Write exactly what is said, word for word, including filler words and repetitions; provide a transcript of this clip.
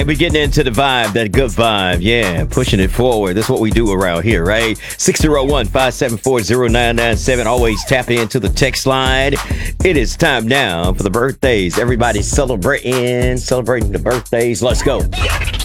We getting into the vibe, that good vibe. Yeah, pushing it forward. That's what we do around here, right? six oh one, five seven four, oh nine nine seven. Always tap into the text line. It is time now for the birthdays. Everybody's celebrating, celebrating the birthdays. Let's go.